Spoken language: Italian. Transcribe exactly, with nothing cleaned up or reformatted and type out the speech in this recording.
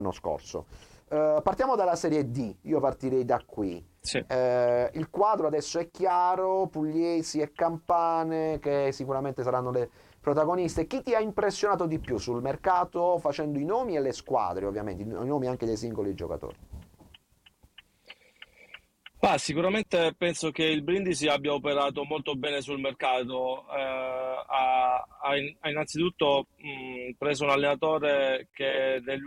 l'anno scorso. Eh, partiamo dalla Serie D, io partirei da qui. Sì. Eh, il quadro adesso è chiaro, Pugliesi e Campane che sicuramente saranno le protagoniste. Chi ti ha impressionato di più sul mercato facendo i nomi e le squadre, ovviamente, i nomi anche dei singoli giocatori? Ah, sicuramente penso che il Brindisi abbia operato molto bene sul mercato. Eh, ha, ha in- ha innanzitutto mh, preso un allenatore che negli